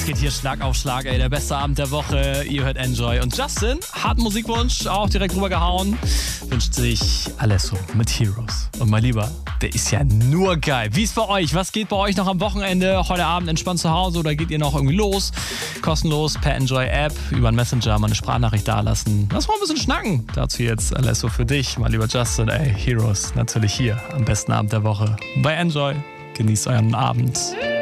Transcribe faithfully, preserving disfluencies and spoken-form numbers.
Es geht hier Schlag auf Schlag, ey. Der beste Abend der Woche. Ihr hört Enjoy. Und Justin hat einen Musikwunsch auch direkt rübergehauen. Wünscht sich Alesso mit Heroes. Und mein Lieber, der ist ja nur geil. Wie ist bei euch? Was geht bei euch noch am Wochenende? Heute Abend entspannt zu Hause oder geht ihr noch irgendwie los? Kostenlos per Enjoy-App über einen Messenger mal eine Sprachnachricht dalassen. Lass mal ein bisschen schnacken. Dazu jetzt Alesso für dich, mein lieber Justin. Ey, Heroes natürlich hier am besten Abend der Woche bei Enjoy. Genießt euren Abend.